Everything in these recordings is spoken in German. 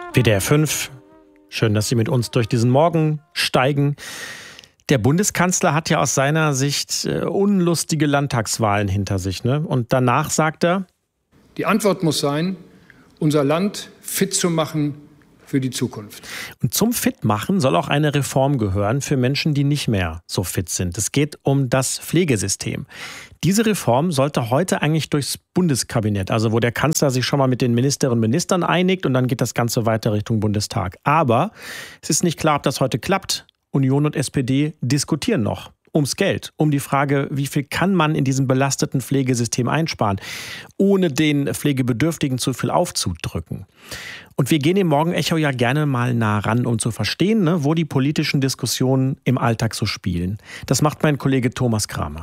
WDR 5, schön, dass Sie mit uns durch diesen Morgen steigen. Der Bundeskanzler hat ja aus seiner Sicht unlustige Landtagswahlen hinter sich, ne? Und danach sagt er: Die Antwort muss sein, unser Land fit zu machen für die Zukunft. Und zum Fitmachen soll auch eine Reform gehören für Menschen, die nicht mehr so fit sind. Es geht um das Pflegesystem. Diese Reform sollte heute eigentlich durchs Bundeskabinett, also wo der Kanzler sich schon mal mit den Ministerinnen und Ministern einigt und dann geht das Ganze weiter Richtung Bundestag. Aber es ist nicht klar, ob das heute klappt. Union und SPD diskutieren noch ums Geld, um die Frage, wie viel kann man in diesem belasteten Pflegesystem einsparen, ohne den Pflegebedürftigen zu viel aufzudrücken. Und wir gehen im Morgenecho ja gerne mal nah ran, um zu verstehen, wo die politischen Diskussionen im Alltag so spielen. Das macht mein Kollege Thomas Kramer.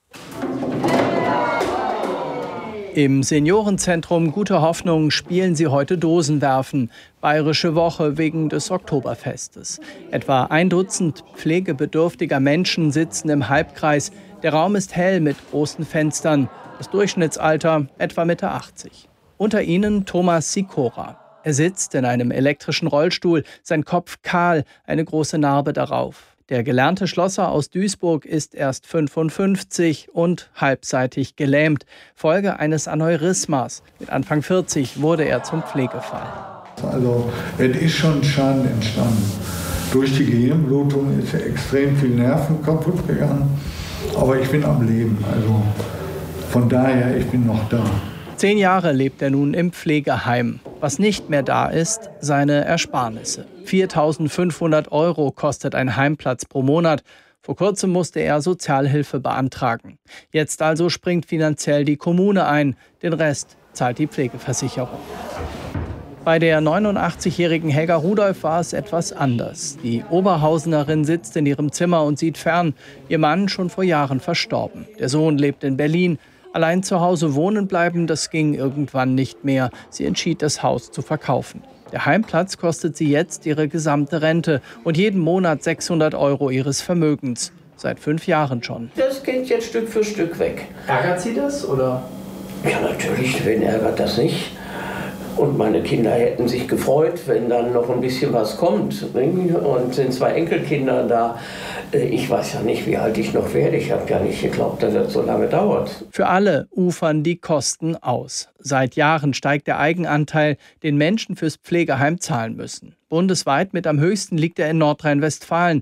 Im Seniorenzentrum Gute Hoffnung spielen sie heute Dosenwerfen. Bayerische Woche wegen des Oktoberfestes. Etwa 1 Dutzend pflegebedürftiger Menschen sitzen im Halbkreis. Der Raum ist hell mit großen Fenstern. Das Durchschnittsalter etwa Mitte 80. Unter ihnen Thomas Sikora. Er sitzt in einem elektrischen Rollstuhl, sein Kopf kahl, eine große Narbe darauf. Der gelernte Schlosser aus Duisburg ist erst 55 und halbseitig gelähmt, Folge eines Aneurysmas. Mit Anfang 40 wurde er zum Pflegefall. Also es ist schon Schaden entstanden. Durch die Gehirnblutung ist extrem viel Nerven kaputt gegangen, aber ich bin am Leben. Also von daher, ich bin noch da. 10 Jahre lebt er nun im Pflegeheim. Was nicht mehr da ist, seine Ersparnisse. 4.500 € kostet ein Heimplatz pro Monat. Vor kurzem musste er Sozialhilfe beantragen. Jetzt also springt finanziell die Kommune ein. Den Rest zahlt die Pflegeversicherung. Bei der 89-jährigen Helga Rudolph war es etwas anders. Die Oberhausenerin sitzt in ihrem Zimmer und sieht fern. Ihr Mann schon vor Jahren verstorben. Der Sohn lebt in Berlin. Allein zu Hause wohnen bleiben, das ging irgendwann nicht mehr. Sie entschied, das Haus zu verkaufen. Der Heimplatz kostet sie jetzt ihre gesamte Rente und jeden Monat 600 € ihres Vermögens. Seit 5 Jahren schon. Das geht jetzt Stück für Stück weg. Ärgert Sie das, oder? Ja, natürlich, wen ärgert das nicht? Und meine Kinder hätten sich gefreut, wenn dann noch ein bisschen was kommt. Und sind 2 Enkelkinder da. Ich weiß ja nicht, wie alt ich noch werde. Ich habe ja nicht geglaubt, dass das so lange dauert. Für alle ufern die Kosten aus. Seit Jahren steigt der Eigenanteil, den Menschen fürs Pflegeheim zahlen müssen. Bundesweit mit am höchsten liegt er in Nordrhein-Westfalen.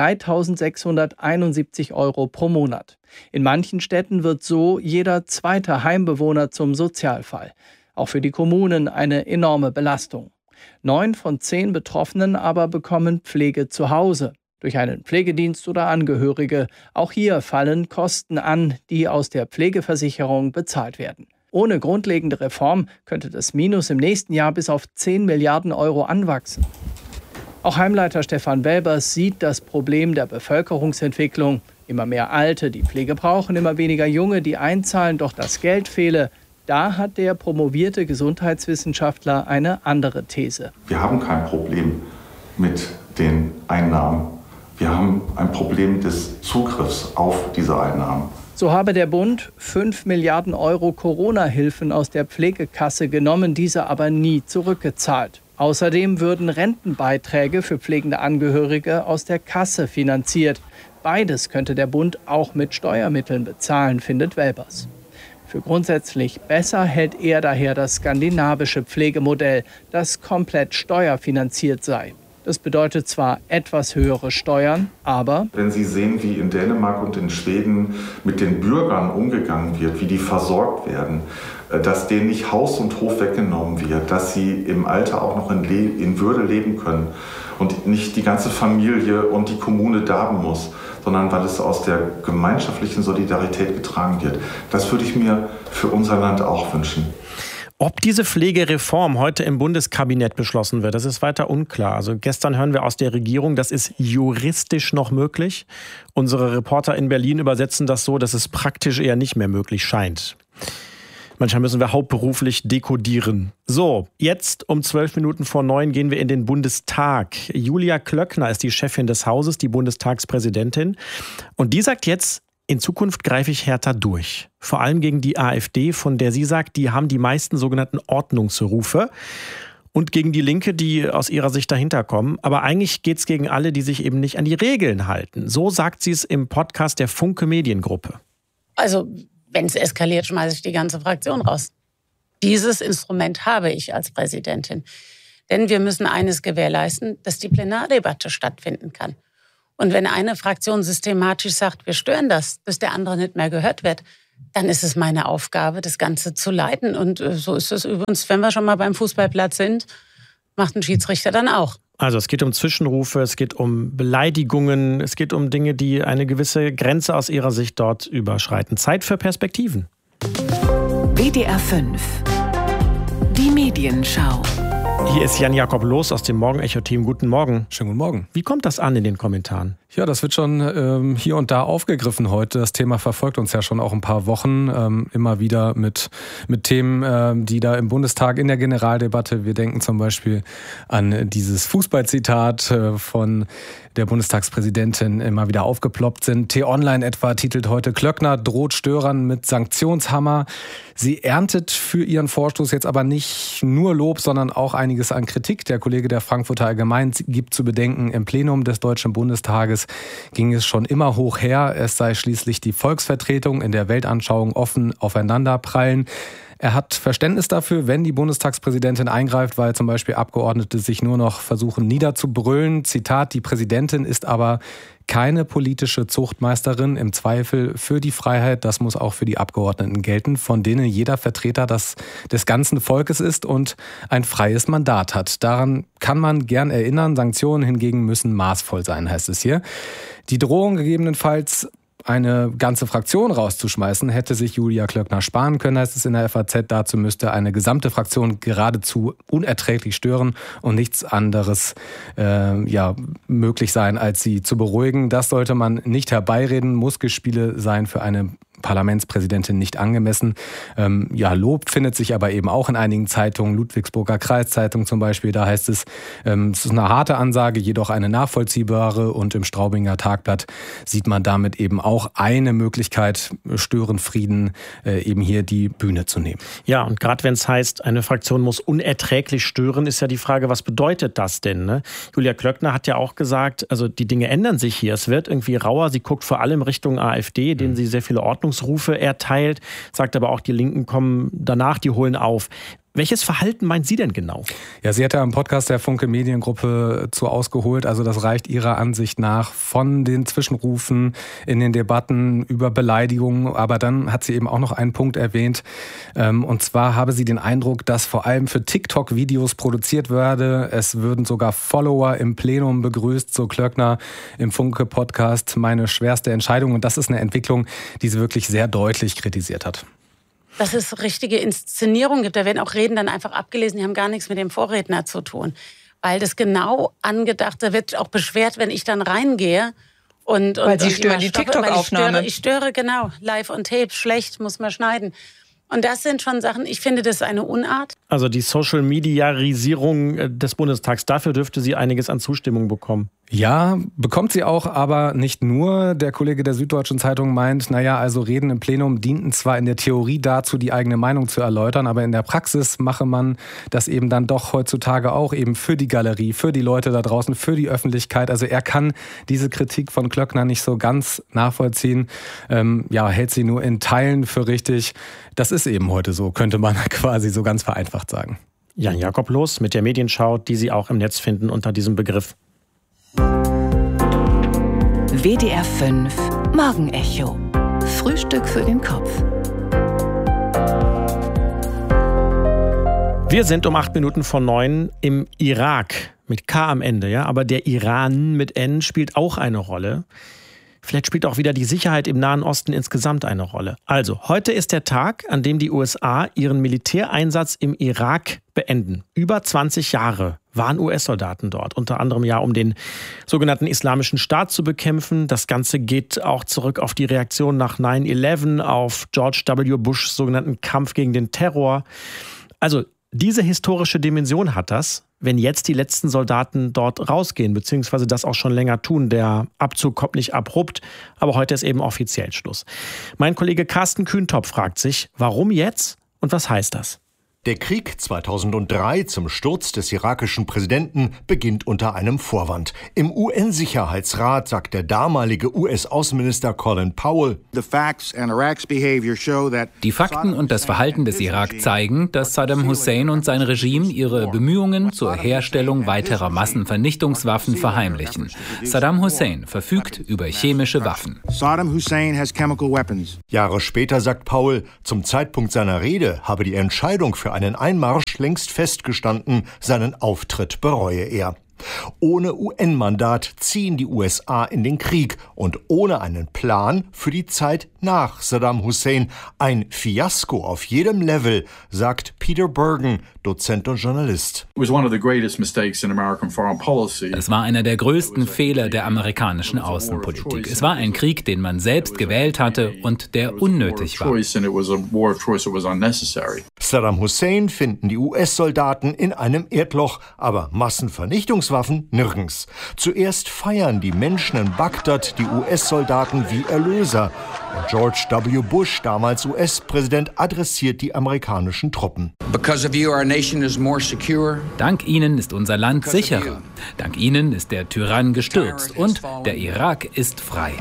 3.671 € pro Monat. In manchen Städten wird so jeder zweite Heimbewohner zum Sozialfall. Auch für die Kommunen eine enorme Belastung. 9 von 10 Betroffenen aber bekommen Pflege zu Hause. Durch einen Pflegedienst oder Angehörige. Auch hier fallen Kosten an, die aus der Pflegeversicherung bezahlt werden. Ohne grundlegende Reform könnte das Minus im nächsten Jahr bis auf 10 Milliarden € anwachsen. Auch Heimleiter Stefan Welbers sieht das Problem der Bevölkerungsentwicklung. Immer mehr Alte, die Pflege brauchen, immer weniger Junge, die einzahlen, doch das Geld fehle. Da hat der promovierte Gesundheitswissenschaftler eine andere These. Wir haben kein Problem mit den Einnahmen. Wir haben ein Problem des Zugriffs auf diese Einnahmen. So habe der Bund 5 Milliarden € Corona-Hilfen aus der Pflegekasse genommen, diese aber nie zurückgezahlt. Außerdem würden Rentenbeiträge für pflegende Angehörige aus der Kasse finanziert. Beides könnte der Bund auch mit Steuermitteln bezahlen, findet Welbers. Für grundsätzlich besser hält er daher das skandinavische Pflegemodell, das komplett steuerfinanziert sei. Das bedeutet zwar etwas höhere Steuern, aber... Wenn Sie sehen, wie in Dänemark und in Schweden mit den Bürgern umgegangen wird, wie die versorgt werden, dass denen nicht Haus und Hof weggenommen wird, dass sie im Alter auch noch in Würde leben können und nicht die ganze Familie und die Kommune darben muss, sondern weil es aus der gemeinschaftlichen Solidarität getragen wird. Das würde ich mir für unser Land auch wünschen. Ob diese Pflegereform heute im Bundeskabinett beschlossen wird, das ist weiter unklar. Also gestern hören wir aus der Regierung, das ist juristisch noch möglich. Unsere Reporter in Berlin übersetzen das so, dass es praktisch eher nicht mehr möglich scheint. Manchmal müssen wir hauptberuflich dekodieren. So, jetzt um 8:12 gehen wir in den Bundestag. Julia Klöckner ist die Chefin des Hauses, die Bundestagspräsidentin. Und die sagt jetzt, in Zukunft greife ich härter durch. Vor allem gegen die AfD, von der sie sagt, die haben die meisten sogenannten Ordnungsrufe. Und gegen die Linke, die aus ihrer Sicht dahinter kommen. Aber eigentlich geht es gegen alle, die sich eben nicht an die Regeln halten. So sagt sie es im Podcast der Funke Mediengruppe. Also, wenn es eskaliert, schmeiße ich die ganze Fraktion raus. Dieses Instrument habe ich als Präsidentin. Denn wir müssen eines gewährleisten, dass die Plenardebatte stattfinden kann. Und wenn eine Fraktion systematisch sagt, wir stören das, bis der andere nicht mehr gehört wird, dann ist es meine Aufgabe, das Ganze zu leiten. Und so ist es übrigens, wenn wir schon mal beim Fußballplatz sind, macht ein Schiedsrichter dann auch. Also es geht um Zwischenrufe, es geht um Beleidigungen, es geht um Dinge, die eine gewisse Grenze aus ihrer Sicht dort überschreiten. Zeit für Perspektiven. WDR 5. Die Medienschau. Hier ist Jan-Jakob Loos aus dem Morgenecho-Team. Guten Morgen. Schönen guten Morgen. Wie kommt das an in den Kommentaren? Ja, das wird schon hier und da aufgegriffen heute. Das Thema verfolgt uns ja schon auch ein paar Wochen. Immer wieder mit Themen, die da im Bundestag in der Generaldebatte, wir denken zum Beispiel an dieses Fußballzitat von der Bundestagspräsidentin, immer wieder aufgeploppt sind. T-Online etwa titelt heute: Klöckner droht Störern mit Sanktionshammer. Sie erntet für ihren Vorstoß jetzt aber nicht nur Lob, sondern auch einiges an Kritik. Der Kollege der Frankfurter Allgemeinen gibt zu bedenken, im Plenum des Deutschen Bundestages ging es schon immer hoch her. Es sei schließlich die Volksvertretung, in der Weltanschauungen offen aufeinanderprallen. Er hat Verständnis dafür, wenn die Bundestagspräsidentin eingreift, weil zum Beispiel Abgeordnete sich nur noch versuchen niederzubrüllen. Zitat: Die Präsidentin ist aber keine politische Zuchtmeisterin, im Zweifel für die Freiheit. Das muss auch für die Abgeordneten gelten, von denen jeder Vertreter des ganzen Volkes ist und ein freies Mandat hat. Daran kann man gern erinnern. Sanktionen hingegen müssen maßvoll sein, heißt es hier. Die Drohung gegebenenfalls, eine ganze Fraktion rauszuschmeißen, hätte sich Julia Klöckner sparen können, heißt es in der FAZ. Dazu müsste eine gesamte Fraktion geradezu unerträglich stören und nichts anderes möglich sein, als sie zu beruhigen. Das sollte man nicht herbeireden. Muskelspiele seien für eine Parlamentspräsidentin nicht angemessen. Lob findet sich aber eben auch in einigen Zeitungen, Ludwigsburger Kreiszeitung zum Beispiel. Da heißt es, es ist eine harte Ansage, jedoch eine nachvollziehbare. Und im Straubinger Tagblatt sieht man damit eben auch eine Möglichkeit, Störenfrieden eben hier die Bühne zu nehmen. Ja, und gerade wenn es heißt, eine Fraktion muss unerträglich stören, ist ja die Frage, was bedeutet das denn? Ne? Julia Klöckner hat ja auch gesagt, also die Dinge ändern sich hier. Es wird irgendwie rauer. Sie guckt vor allem Richtung AfD, denen sie sehr viele Ordnungsrufe erteilt, sagt aber auch, die Linken kommen danach, die holen auf. Welches Verhalten meint sie denn genau? Ja, sie hat ja im Podcast der Funke Mediengruppe zu ausgeholt. Also das reicht ihrer Ansicht nach von den Zwischenrufen in den Debatten über Beleidigungen. Aber dann hat sie eben auch noch einen Punkt erwähnt. Und zwar habe sie den Eindruck, dass vor allem für TikTok Videos produziert werde. Es würden sogar Follower im Plenum begrüßt, so Klöckner im Funke-Podcast. Meine schwerste Entscheidung. Und das ist eine Entwicklung, die sie wirklich sehr deutlich kritisiert hat. Dass es richtige Inszenierung gibt. Da werden auch Reden dann einfach abgelesen, die haben gar nichts mit dem Vorredner zu tun. Weil das genau angedacht, da wird auch beschwert, wenn ich dann reingehe. Weil sie stören die TikTok-Aufnahme. Ich störe, genau. Live on Tape, schlecht, muss man schneiden. Und das sind schon Sachen, ich finde, das ist eine Unart. Also die Social-Mediarisierung des Bundestags, dafür dürfte sie einiges an Zustimmung bekommen. Ja, bekommt sie auch, aber nicht nur. Der Kollege der Süddeutschen Zeitung meint, also Reden im Plenum dienten zwar in der Theorie dazu, die eigene Meinung zu erläutern, aber in der Praxis mache man das eben dann doch heutzutage auch eben für die Galerie, für die Leute da draußen, für die Öffentlichkeit. Also er kann diese Kritik von Klöckner nicht so ganz nachvollziehen. Hält sie nur in Teilen für richtig. Das ist eben heute so, könnte man quasi so ganz vereinfacht sagen. Jan-Jakob Loos mit der Medienschau, die Sie auch im Netz finden unter diesem Begriff. WDR 5 Morgenecho. Frühstück für den Kopf. Wir sind um 8:08 im Irak. Mit K am Ende, ja. Aber der Iran mit N spielt auch eine Rolle. Vielleicht spielt auch wieder die Sicherheit im Nahen Osten insgesamt eine Rolle. Also, heute ist der Tag, an dem die USA ihren Militäreinsatz im Irak beenden. Über 20 Jahre waren US-Soldaten dort, unter anderem ja, um den sogenannten Islamischen Staat zu bekämpfen. Das Ganze geht auch zurück auf die Reaktion nach 9/11, auf George W. Bushs sogenannten Kampf gegen den Terror. Also, diese historische Dimension hat das, wenn jetzt die letzten Soldaten dort rausgehen, beziehungsweise das auch schon länger tun. Der Abzug kommt nicht abrupt, aber heute ist eben offiziell Schluss. Mein Kollege Carsten Kühntopf fragt sich, warum jetzt und was heißt das? Der Krieg 2003 zum Sturz des irakischen Präsidenten beginnt unter einem Vorwand. Im UN-Sicherheitsrat sagt der damalige US-Außenminister Colin Powell: Die Fakten und das Verhalten des Irak zeigen, dass Saddam Hussein und sein Regime ihre Bemühungen zur Herstellung weiterer Massenvernichtungswaffen verheimlichen. Saddam Hussein verfügt über chemische Waffen. Jahre später sagt Powell, zum Zeitpunkt seiner Rede habe die Entscheidung für einen Einmarsch längst festgestanden, seinen Auftritt bereue er. Ohne UN-Mandat ziehen die USA in den Krieg und ohne einen Plan für die Zeit nach Saddam Hussein. Ein Fiasko auf jedem Level, sagt Peter Bergen, Dozent und Journalist. Das war einer der größten Fehler der amerikanischen Außenpolitik. Es war ein Krieg, den man selbst gewählt hatte und der unnötig war. Saddam Hussein finden die US-Soldaten in einem Erdloch, aber Massenvernichtungswaffen nirgends. Zuerst feiern die Menschen in Bagdad die US-Soldaten wie Erlöser. Und George W. Bush, damals US-Präsident, adressiert die amerikanischen Truppen. Dank Ihnen ist unser Land sicherer. Dank Ihnen ist der Tyrann gestürzt und der Irak ist frei.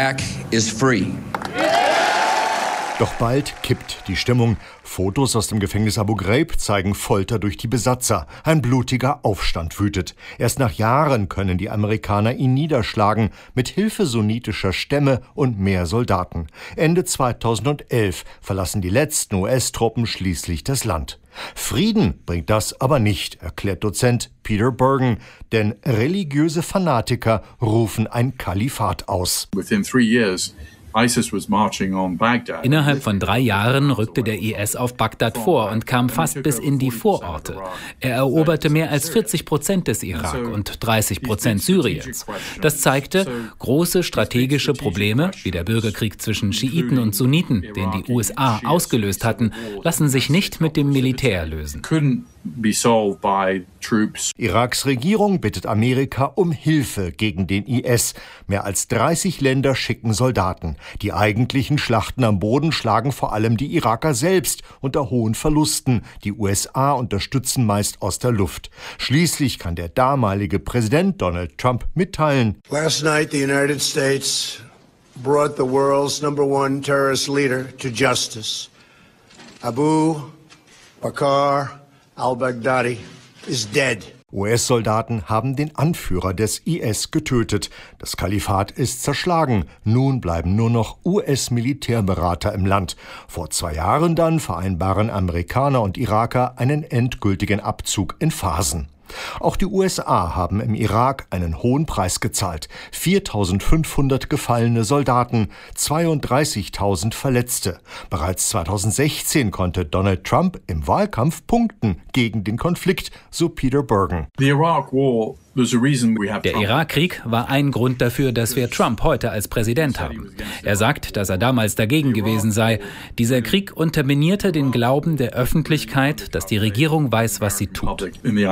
Doch bald kippt die Stimmung. Fotos aus dem Gefängnis Abu Ghraib zeigen Folter durch die Besatzer. Ein blutiger Aufstand wütet. Erst nach Jahren können die Amerikaner ihn niederschlagen, mit Hilfe sunnitischer Stämme und mehr Soldaten. Ende 2011 verlassen die letzten US-Truppen schließlich das Land. Frieden bringt das aber nicht, erklärt Dozent Peter Bergen, denn religiöse Fanatiker rufen ein Kalifat aus. Innerhalb von 3 Jahren rückte der IS auf Bagdad vor und kam fast bis in die Vororte. Er eroberte mehr als 40% des Irak und 30% Syriens. Das zeigte große strategische Probleme, wie der Bürgerkrieg zwischen Schiiten und Sunniten, den die USA ausgelöst hatten, lassen sich nicht mit dem Militär lösen. Iraks Regierung bittet Amerika um Hilfe gegen den IS. Mehr als 30 Länder schicken Soldaten. Die eigentlichen Schlachten am Boden schlagen vor allem die Iraker selbst unter hohen Verlusten. Die USA unterstützen meist aus der Luft. Schließlich kann der damalige Präsident Donald Trump mitteilen: Last night the United States brought the world's #1 terrorist leader to justice. Abu Bakr al-Baghdadi is dead. US-Soldaten haben den Anführer des IS getötet. Das Kalifat ist zerschlagen. Nun bleiben nur noch US-Militärberater im Land. Vor 2 Jahren dann vereinbaren Amerikaner und Iraker einen endgültigen Abzug in Phasen. Auch die USA haben im Irak einen hohen Preis gezahlt. 4.500 gefallene Soldaten, 32.000 Verletzte. Bereits 2016 konnte Donald Trump im Wahlkampf punkten gegen den Konflikt, so Peter Bergen. Der Irakkrieg war ein Grund dafür, dass wir Trump heute als Präsident haben. Er sagt, dass er damals dagegen gewesen sei. Dieser Krieg unterminierte den Glauben der Öffentlichkeit, dass die Regierung weiß, was sie tut.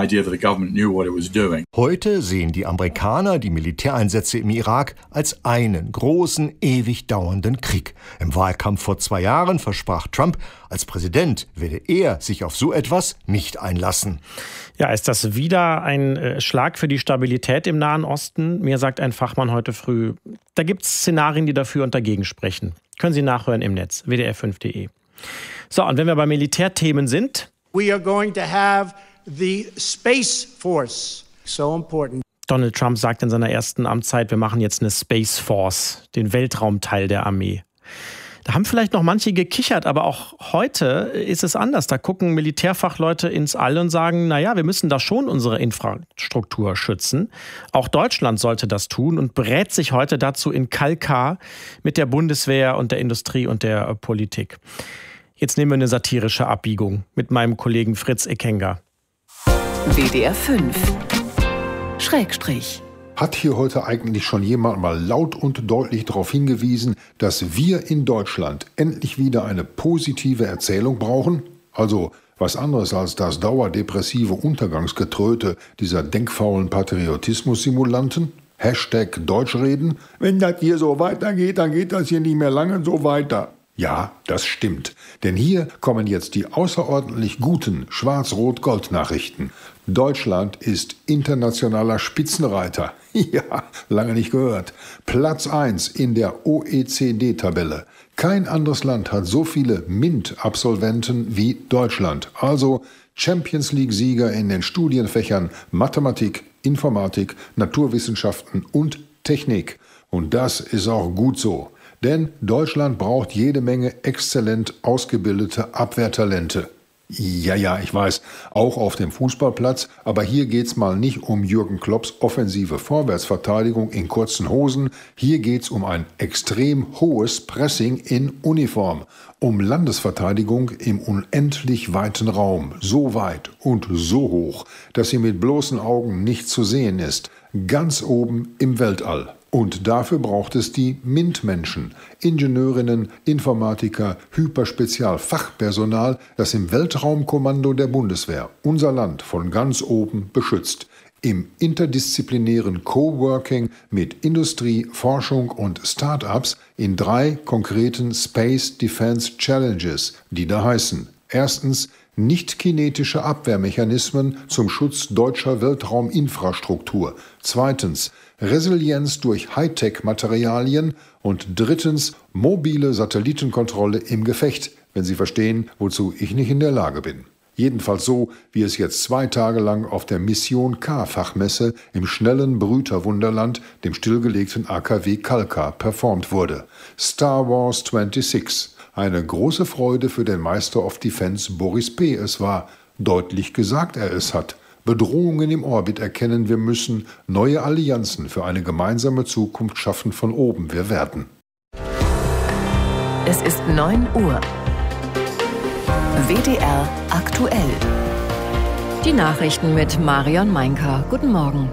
Heute sehen die Amerikaner die Militäreinsätze im Irak als einen großen, ewig dauernden Krieg. Im Wahlkampf vor 2 Jahren versprach Trump, als Präsident werde er sich auf so etwas nicht einlassen. Ja, ist das wieder ein Schlag für die Stabilität im Nahen Osten? Mir sagt ein Fachmann heute früh, da gibt es Szenarien, die dafür und dagegen sprechen. Können Sie nachhören im Netz, wdr5.de. So, und wenn wir bei Militärthemen sind. We are going to have the Space Force. So important. Donald Trump sagt in seiner ersten Amtszeit, wir machen jetzt eine Space Force, den Weltraumteil der Armee. Da haben vielleicht noch manche gekichert, aber auch heute ist es anders. Da gucken Militärfachleute ins All und sagen, naja, wir müssen da schon unsere Infrastruktur schützen. Auch Deutschland sollte das tun und berät sich heute dazu in Kalkar mit der Bundeswehr und der Industrie und der Politik. Jetzt nehmen wir eine satirische Abbiegung mit meinem Kollegen Fritz Ekenga. WDR 5 Schrägstrich. Hat hier heute eigentlich schon jemand mal laut und deutlich darauf hingewiesen, dass wir in Deutschland endlich wieder eine positive Erzählung brauchen? Also was anderes als das dauerdepressive Untergangsgetröte dieser denkfaulen Patriotismus-Simulanten? #Deutschreden. Wenn das hier so weitergeht, dann geht das hier nicht mehr lange so weiter. Ja, das stimmt. Denn hier kommen jetzt die außerordentlich guten Schwarz-Rot-Gold-Nachrichten. Deutschland ist internationaler Spitzenreiter. Ja, lange nicht gehört. Platz 1 in der OECD-Tabelle. Kein anderes Land hat so viele MINT-Absolventen wie Deutschland. Also Champions League-Sieger in den Studienfächern Mathematik, Informatik, Naturwissenschaften und Technik. Und das ist auch gut so. Denn Deutschland braucht jede Menge exzellent ausgebildete Abwehrtalente. Ja, ich weiß, auch auf dem Fußballplatz, aber hier geht's mal nicht um Jürgen Klopps offensive Vorwärtsverteidigung in kurzen Hosen, hier geht's um ein extrem hohes Pressing in Uniform, um Landesverteidigung im unendlich weiten Raum, so weit und so hoch, dass sie mit bloßen Augen nicht zu sehen ist, ganz oben im Weltall. Und dafür braucht es die MINT-Menschen, Ingenieurinnen, Informatiker, Hyperspezial-Fachpersonal, das im Weltraumkommando der Bundeswehr unser Land von ganz oben beschützt. Im interdisziplinären Coworking mit Industrie, Forschung und Start-ups in 3 konkreten Space Defense Challenges, die da heißen: Erstens, nicht-kinetische Abwehrmechanismen zum Schutz deutscher Weltrauminfrastruktur. Zweitens, Resilienz durch Hightech-Materialien. Und drittens, mobile Satellitenkontrolle im Gefecht, wenn Sie verstehen, wozu ich nicht in der Lage bin. Jedenfalls so, wie es jetzt 2 Tage lang auf der Mission K-Fachmesse im schnellen Brüterwunderland, dem stillgelegten AKW Kalkar, performt wurde. Star Wars 26. Eine große Freude für den Meister of Defense Boris P. Es war deutlich gesagt, er es hat. Bedrohungen im Orbit erkennen wir müssen, neue Allianzen für eine gemeinsame Zukunft schaffen von oben wir werden. Es ist 9 Uhr. WDR aktuell. Die Nachrichten mit Marion Meinker. Guten Morgen.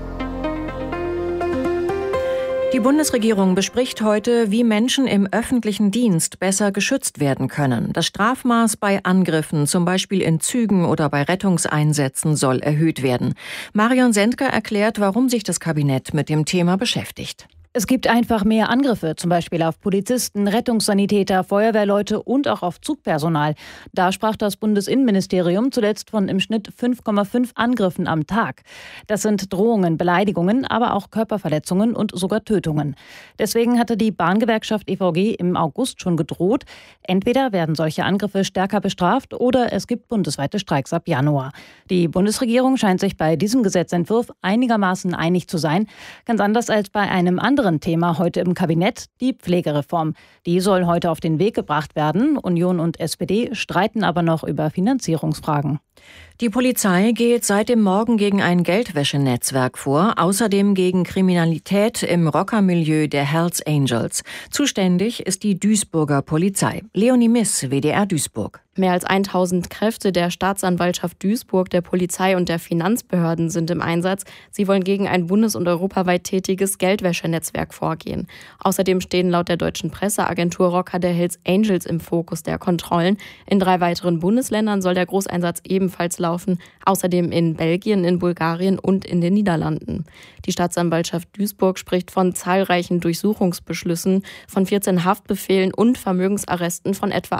Die Bundesregierung bespricht heute, wie Menschen im öffentlichen Dienst besser geschützt werden können. Das Strafmaß bei Angriffen, zum Beispiel in Zügen oder bei Rettungseinsätzen, soll erhöht werden. Marion Sendker erklärt, warum sich das Kabinett mit dem Thema beschäftigt. Es gibt einfach mehr Angriffe, zum Beispiel auf Polizisten, Rettungssanitäter, Feuerwehrleute und auch auf Zugpersonal. Da sprach das Bundesinnenministerium zuletzt von im Schnitt 5,5 Angriffen am Tag. Das sind Drohungen, Beleidigungen, aber auch Körperverletzungen und sogar Tötungen. Deswegen hatte die Bahngewerkschaft EVG im August schon gedroht, entweder werden solche Angriffe stärker bestraft oder es gibt bundesweite Streiks ab Januar. Die Bundesregierung scheint sich bei diesem Gesetzentwurf einigermaßen einig zu sein, ganz anders als bei einem anderen Thema heute im Kabinett, die Pflegereform. Die soll heute auf den Weg gebracht werden. Union und SPD streiten aber noch über Finanzierungsfragen. Die Polizei geht seit dem Morgen gegen ein Geldwäschenetzwerk vor, außerdem gegen Kriminalität im Rockermilieu der Hells Angels. Zuständig ist die Duisburger Polizei. Leonie Miss, WDR Duisburg. Mehr als 1000 Kräfte der Staatsanwaltschaft Duisburg, der Polizei und der Finanzbehörden sind im Einsatz. Sie wollen gegen ein bundes- und europaweit tätiges Geldwäschenetzwerk vorgehen. Außerdem stehen laut der deutschen Presseagentur Rocker der Hells Angels im Fokus der Kontrollen. In 3 weiteren Bundesländern soll der Großeinsatz ebenfalls laufen. Außerdem in Belgien, in Bulgarien und in den Niederlanden. Die Staatsanwaltschaft Duisburg spricht von zahlreichen Durchsuchungsbeschlüssen, von 14 Haftbefehlen und Vermögensarresten von etwa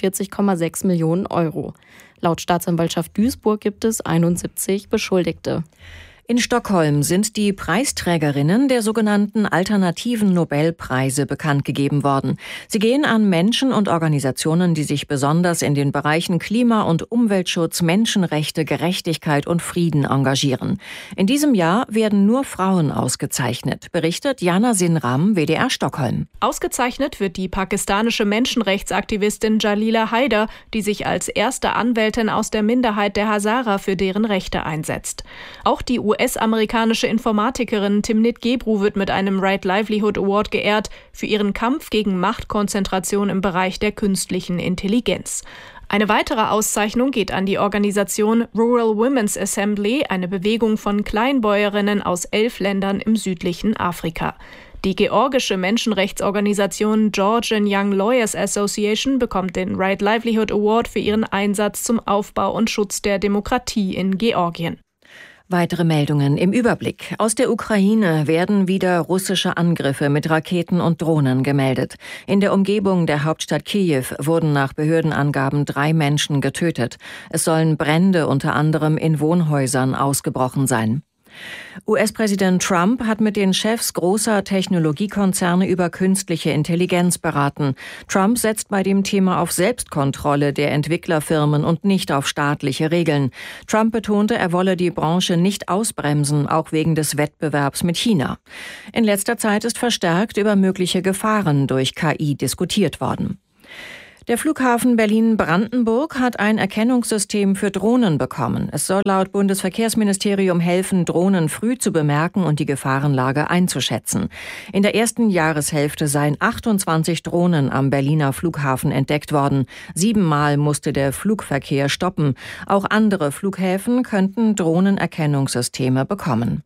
48,6 Millionen Euro. Laut Staatsanwaltschaft Duisburg gibt es 71 Beschuldigte. In Stockholm sind die Preisträgerinnen der sogenannten alternativen Nobelpreise bekannt gegeben worden. Sie gehen an Menschen und Organisationen, die sich besonders in den Bereichen Klima- und Umweltschutz, Menschenrechte, Gerechtigkeit und Frieden engagieren. In diesem Jahr werden nur Frauen ausgezeichnet, berichtet Jana Sinram, WDR Stockholm. Ausgezeichnet wird die pakistanische Menschenrechtsaktivistin Jalila Haider, die sich als erste Anwältin aus der Minderheit der Hazara für deren Rechte einsetzt. Auch die US-amerikanische Informatikerin Timnit Gebru wird mit einem Right Livelihood Award geehrt für ihren Kampf gegen Machtkonzentration im Bereich der künstlichen Intelligenz. Eine weitere Auszeichnung geht an die Organisation Rural Women's Assembly, eine Bewegung von Kleinbäuerinnen aus 11 Ländern im südlichen Afrika. Die georgische Menschenrechtsorganisation Georgian Young Lawyers Association bekommt den Right Livelihood Award für ihren Einsatz zum Aufbau und Schutz der Demokratie in Georgien. Weitere Meldungen im Überblick. Aus der Ukraine werden wieder russische Angriffe mit Raketen und Drohnen gemeldet. In der Umgebung der Hauptstadt Kiew wurden nach Behördenangaben 3 Menschen getötet. Es sollen Brände unter anderem in Wohnhäusern ausgebrochen sein. US-Präsident Trump hat mit den Chefs großer Technologiekonzerne über künstliche Intelligenz beraten. Trump setzt bei dem Thema auf Selbstkontrolle der Entwicklerfirmen und nicht auf staatliche Regeln. Trump betonte, er wolle die Branche nicht ausbremsen, auch wegen des Wettbewerbs mit China. In letzter Zeit ist verstärkt über mögliche Gefahren durch KI diskutiert worden. Der Flughafen Berlin-Brandenburg hat ein Erkennungssystem für Drohnen bekommen. Es soll laut Bundesverkehrsministerium helfen, Drohnen früh zu bemerken und die Gefahrenlage einzuschätzen. In der ersten Jahreshälfte seien 28 Drohnen am Berliner Flughafen entdeckt worden. 7-mal musste der Flugverkehr stoppen. Auch andere Flughäfen könnten Drohnenerkennungssysteme bekommen.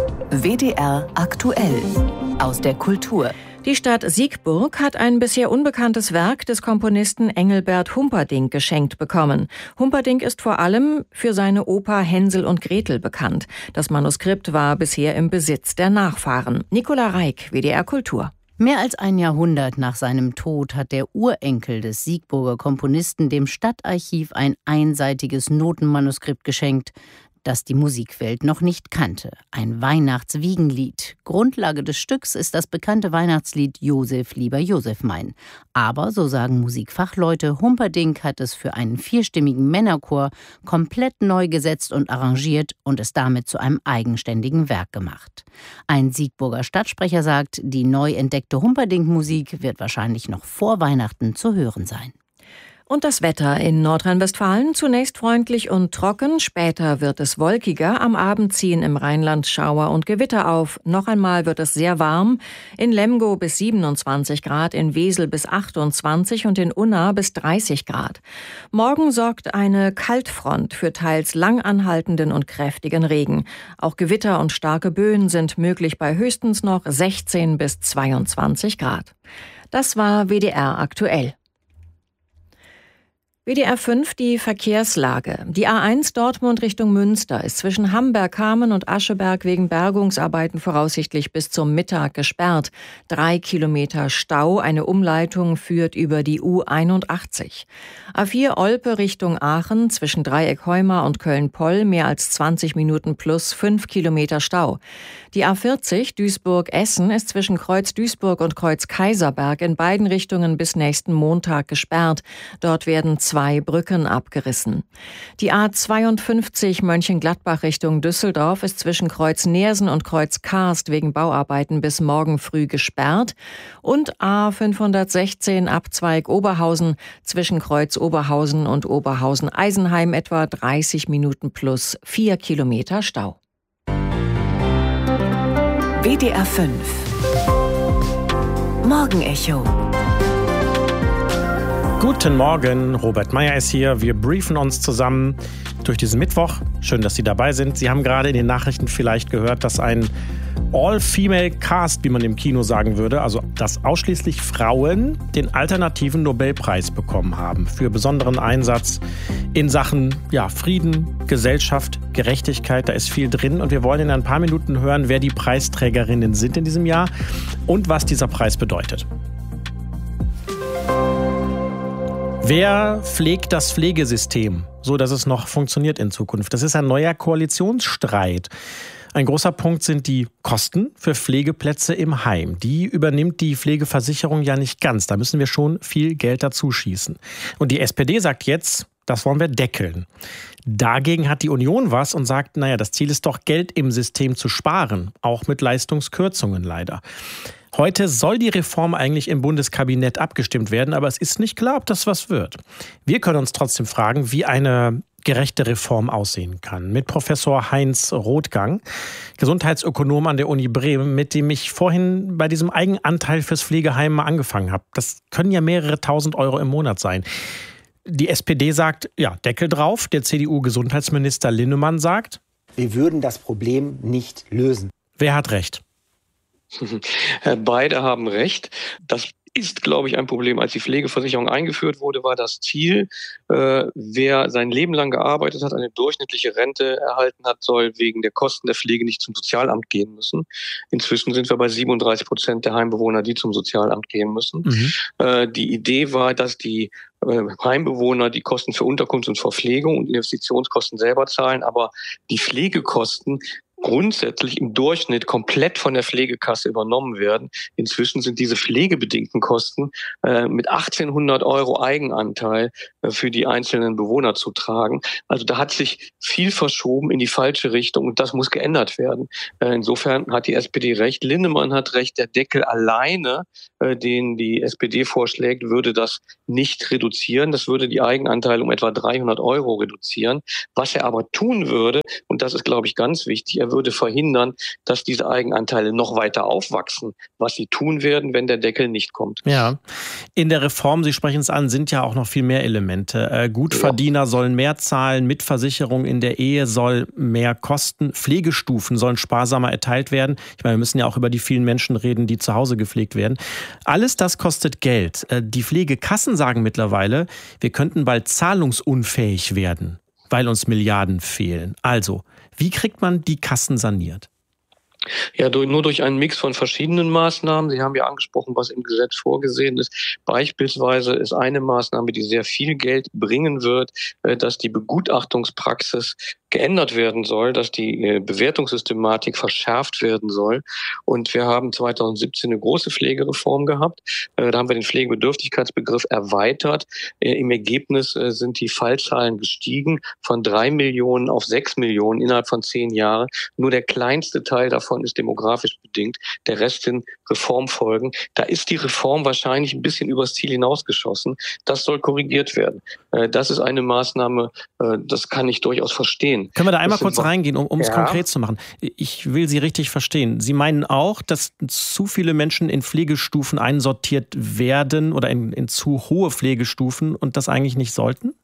WDR aktuell aus der Kultur. Die Stadt Siegburg hat ein bisher unbekanntes Werk des Komponisten Engelbert Humperdinck geschenkt bekommen. Humperdinck ist vor allem für seine Oper Hänsel und Gretel bekannt. Das Manuskript war bisher im Besitz der Nachfahren. Nicola Reik, WDR Kultur. Mehr als ein Jahrhundert nach seinem Tod hat der Urenkel des Siegburger Komponisten dem Stadtarchiv ein einseitiges Notenmanuskript geschenkt, das die Musikwelt noch nicht kannte. Ein Weihnachtswiegenlied. Grundlage des Stücks ist das bekannte Weihnachtslied Josef, lieber Josef mein. Aber, so sagen Musikfachleute, Humperdinck hat es für einen 4-stimmigen Männerchor komplett neu gesetzt und arrangiert und es damit zu einem eigenständigen Werk gemacht. Ein Siegburger Stadtsprecher sagt, die neu entdeckte Humperdinck-Musik wird wahrscheinlich noch vor Weihnachten zu hören sein. Und das Wetter in Nordrhein-Westfalen zunächst freundlich und trocken, später wird es wolkiger, am Abend ziehen im Rheinland Schauer und Gewitter auf. Noch einmal wird es sehr warm, in Lemgo bis 27 Grad, in Wesel bis 28 und in Unna bis 30 Grad. Morgen sorgt eine Kaltfront für teils lang anhaltenden und kräftigen Regen. Auch Gewitter und starke Böen sind möglich bei höchstens noch 16 bis 22 Grad. Das war WDR aktuell. WDR 5, die Verkehrslage. Die A1 Dortmund Richtung Münster ist zwischen Hamberg-Hameln und Ascheberg wegen Bergungsarbeiten voraussichtlich bis zum Mittag gesperrt. 3 Kilometer Stau, eine Umleitung führt über die U81. A4 Olpe Richtung Aachen zwischen Dreieck-Heumar und Köln-Poll mehr als 20 Minuten plus 5 Kilometer Stau. Die A40 Duisburg-Essen ist zwischen Kreuz Duisburg und Kreuz Kaiserberg in beiden Richtungen bis nächsten Montag gesperrt. Dort werden 2 Brücken abgerissen. Die A52 Mönchengladbach Richtung Düsseldorf ist zwischen Kreuz Neersen und Kreuz Karst wegen Bauarbeiten bis morgen früh gesperrt. Und A516 Abzweig Oberhausen zwischen Kreuz Oberhausen und Oberhausen-Eisenheim etwa 30 Minuten plus 4 Kilometer Stau. WDR 5 Morgenecho. Guten Morgen, Robert Meyer ist hier. Wir briefen uns zusammen durch diesen Mittwoch. Schön, dass Sie dabei sind. Sie haben gerade in den Nachrichten vielleicht gehört, dass ein All-Female-Cast, wie man im Kino sagen würde, also dass ausschließlich Frauen den alternativen Nobelpreis bekommen haben für besonderen Einsatz in Sachen Frieden, Gesellschaft, Gerechtigkeit. Da ist viel drin und wir wollen in ein paar Minuten hören, wer die Preisträgerinnen sind in diesem Jahr und was dieser Preis bedeutet. Wer pflegt das Pflegesystem, so dass es noch funktioniert in Zukunft? Das ist ein neuer Koalitionsstreit. Ein großer Punkt sind die Kosten für Pflegeplätze im Heim. Die übernimmt die Pflegeversicherung ja nicht ganz. Da müssen wir schon viel Geld dazu schießen. Und die SPD sagt jetzt, das wollen wir deckeln. Dagegen hat die Union was und sagt, das Ziel ist doch, Geld im System zu sparen. Auch mit Leistungskürzungen leider. Heute soll die Reform eigentlich im Bundeskabinett abgestimmt werden, aber es ist nicht klar, ob das was wird. Wir können uns trotzdem fragen, wie eine gerechte Reform aussehen kann. Mit Professor Heinz Rothgang, Gesundheitsökonom an der Uni Bremen, mit dem ich vorhin bei diesem Eigenanteil fürs Pflegeheim mal angefangen habe. Das können ja mehrere tausend Euro im Monat sein. Die SPD sagt, Deckel drauf. Der CDU-Gesundheitsminister Linnemann sagt, wir würden das Problem nicht lösen. Wer hat recht? Beide haben recht. Das ist, glaube ich, ein Problem. Als die Pflegeversicherung eingeführt wurde, war das Ziel, wer sein Leben lang gearbeitet hat, eine durchschnittliche Rente erhalten hat, soll wegen der Kosten der Pflege nicht zum Sozialamt gehen müssen. Inzwischen sind wir bei 37% der Heimbewohner, die zum Sozialamt gehen müssen. Die Idee war, dass die Heimbewohner die Kosten für Unterkunft und Verpflegung und Investitionskosten selber zahlen, aber die Pflegekosten grundsätzlich im Durchschnitt komplett von der Pflegekasse übernommen werden. Inzwischen sind diese pflegebedingten Kosten mit 1.800 € Eigenanteil für die einzelnen Bewohner zu tragen. Also da hat sich viel verschoben in die falsche Richtung und das muss geändert werden. Insofern hat die SPD recht. Linnemann hat recht, der Deckel alleine, den die SPD vorschlägt, würde das nicht reduzieren. Das würde die Eigenanteile um etwa 300 € reduzieren. Was er aber tun würde, und das ist, glaube ich, ganz wichtig, er würde verhindern, dass diese Eigenanteile noch weiter aufwachsen, was sie tun werden, wenn der Deckel nicht kommt. Ja, in der Reform, Sie sprechen es an, sind ja auch noch viel mehr Elemente. Gutverdiener sollen mehr zahlen, Mitversicherung in der Ehe soll mehr kosten, Pflegestufen sollen sparsamer erteilt werden. Ich meine, wir müssen ja auch über die vielen Menschen reden, die zu Hause gepflegt werden. Alles das kostet Geld. Die Pflegekassen sagen mittlerweile, wir könnten bald zahlungsunfähig werden, weil uns Milliarden fehlen. Also, wie kriegt man die Kassen saniert? Ja, nur durch einen Mix von verschiedenen Maßnahmen. Sie haben ja angesprochen, was im Gesetz vorgesehen ist. Beispielsweise ist eine Maßnahme, die sehr viel Geld bringen wird, dass die Begutachtungspraxis geändert werden soll, dass die Bewertungssystematik verschärft werden soll. Und wir haben 2017 eine große Pflegereform gehabt. Da haben wir den Pflegebedürftigkeitsbegriff erweitert. Im Ergebnis sind die Fallzahlen gestiegen von 3 Millionen auf 6 Millionen innerhalb von 10 Jahren. Nur der kleinste Teil davon ist demografisch bedingt. Der Rest sind Reformfolgen. Da ist die Reform wahrscheinlich ein bisschen übers Ziel hinausgeschossen. Das soll korrigiert werden. Das ist eine Maßnahme, das kann ich durchaus verstehen. Können wir da einmal kurz reingehen, um es konkret zu machen? Ich will Sie richtig verstehen. Sie meinen auch, dass zu viele Menschen in Pflegestufen einsortiert werden oder in zu hohe Pflegestufen und das eigentlich nicht sollten?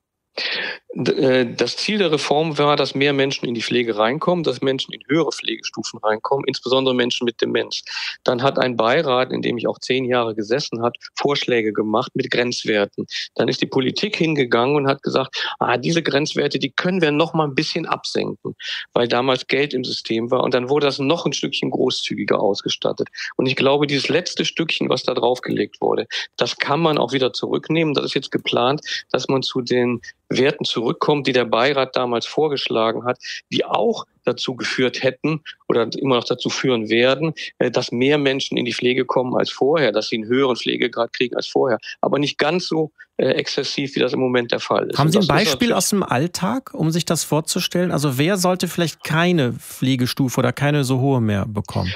Das Ziel der Reform war, dass mehr Menschen in die Pflege reinkommen, dass Menschen in höhere Pflegestufen reinkommen, insbesondere Menschen mit Demenz. Dann hat ein Beirat, in dem ich auch 10 Jahre gesessen habe, Vorschläge gemacht mit Grenzwerten. Dann ist die Politik hingegangen und hat gesagt, diese Grenzwerte, die können wir noch mal ein bisschen absenken, weil damals Geld im System war. Und dann wurde das noch ein Stückchen großzügiger ausgestattet. Und ich glaube, dieses letzte Stückchen, was da draufgelegt wurde, das kann man auch wieder zurücknehmen. Das ist jetzt geplant, dass man zu den Werten zurückkommt, die der Beirat damals vorgeschlagen hat, die auch dazu geführt hätten oder immer noch dazu führen werden, dass mehr Menschen in die Pflege kommen als vorher, dass sie einen höheren Pflegegrad kriegen als vorher, aber nicht ganz so exzessiv, wie das im Moment der Fall ist. Haben Sie ein Beispiel aus dem Alltag, um sich das vorzustellen? Also wer sollte vielleicht keine Pflegestufe oder keine so hohe mehr bekommen?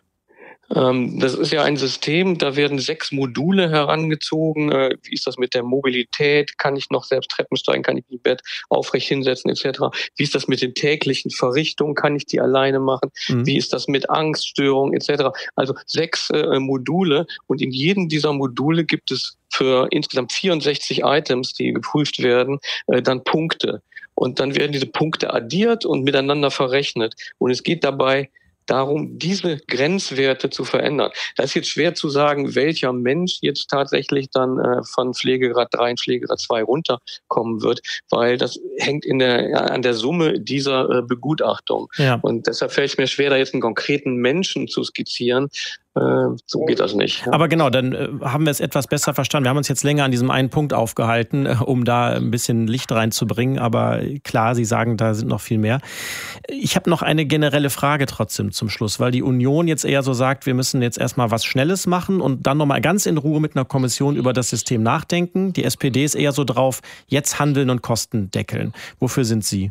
Das ist ja ein System, da werden 6 Module herangezogen. Wie ist das mit der Mobilität? Kann ich noch selbst Treppen steigen? Kann ich mich im Bett aufrecht hinsetzen etc.? Wie ist das mit den täglichen Verrichtungen? Kann ich die alleine machen? Wie ist das mit Angststörungen etc.? Also 6 Module und in jedem dieser Module gibt es für insgesamt 64 Items, die geprüft werden, dann Punkte. Und dann werden diese Punkte addiert und miteinander verrechnet. Und es geht dabei darum, diese Grenzwerte zu verändern. Da ist jetzt schwer zu sagen, welcher Mensch jetzt tatsächlich dann von Pflegegrad 3 in Pflegegrad 2 runterkommen wird, weil das hängt an der Summe dieser Begutachtung. Ja. Und deshalb fällt es mir schwer, da jetzt einen konkreten Menschen zu skizzieren. So geht das nicht. Ja. Aber genau, dann haben wir es etwas besser verstanden. Wir haben uns jetzt länger an diesem einen Punkt aufgehalten, um da ein bisschen Licht reinzubringen. Aber klar, Sie sagen, da sind noch viel mehr. Ich habe noch eine generelle Frage trotzdem zum Schluss, weil die Union jetzt eher so sagt, wir müssen jetzt erstmal was Schnelles machen und dann nochmal ganz in Ruhe mit einer Kommission über das System nachdenken. Die SPD ist eher so drauf, jetzt handeln und Kosten deckeln. Wofür sind Sie?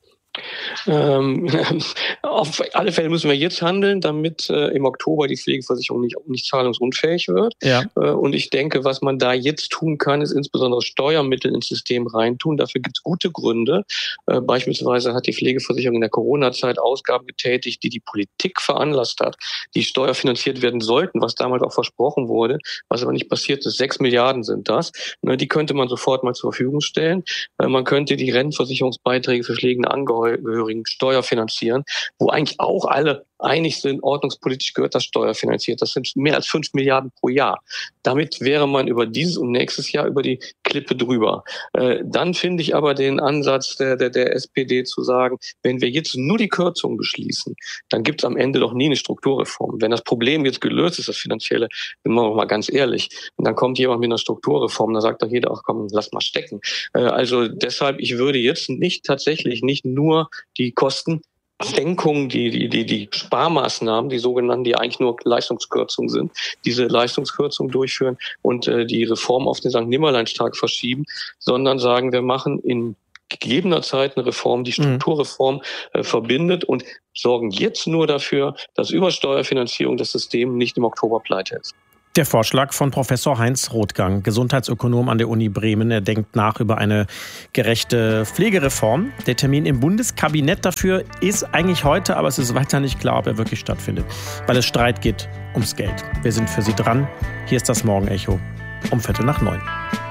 Auf alle Fälle müssen wir jetzt handeln, damit im Oktober die Pflegeversicherung nicht zahlungsunfähig wird. Ja. Und ich denke, was man da jetzt tun kann, ist insbesondere Steuermittel ins System reintun. Dafür gibt es gute Gründe. Beispielsweise hat die Pflegeversicherung in der Corona-Zeit Ausgaben getätigt, die Politik veranlasst hat, die steuerfinanziert werden sollten, was damals auch versprochen wurde, was aber nicht passiert ist. 6 Milliarden sind das. Die könnte man sofort mal zur Verfügung stellen. Man könnte die Rentenversicherungsbeiträge für pflegende Angehörigen steuerfinanzieren, wo wo eigentlich auch alle einig sind, ordnungspolitisch gehört das steuerfinanziert. Das sind mehr als 5 Milliarden pro Jahr. Damit wäre man über dieses und nächstes Jahr über die Klippe drüber. Dann finde ich aber den Ansatz der SPD zu sagen, wenn wir jetzt nur die Kürzungen beschließen, dann gibt es am Ende doch nie eine Strukturreform. Wenn das Problem jetzt gelöst ist, das Finanzielle, sind wir mal ganz ehrlich, und dann kommt jemand mit einer Strukturreform, dann sagt doch jeder, ach komm, lass mal stecken. Also deshalb, ich würde jetzt tatsächlich nicht nur die Kostensenkung, die Sparmaßnahmen, die sogenannten, die eigentlich nur Leistungskürzungen sind, diese Leistungskürzung durchführen und die Reform auf den St. Nimmerleinstag verschieben, sondern sagen, wir machen in gegebener Zeit eine Reform, die Strukturreform verbindet und sorgen jetzt nur dafür, dass über Steuerfinanzierung das System nicht im Oktober pleite ist. Der Vorschlag von Professor Heinz Rothgang, Gesundheitsökonom an der Uni Bremen. Er denkt nach über eine gerechte Pflegereform. Der Termin im Bundeskabinett dafür ist eigentlich heute, aber es ist weiter nicht klar, ob er wirklich stattfindet, weil es Streit geht ums Geld. Wir sind für Sie dran. Hier ist das Morgenecho um 8:45.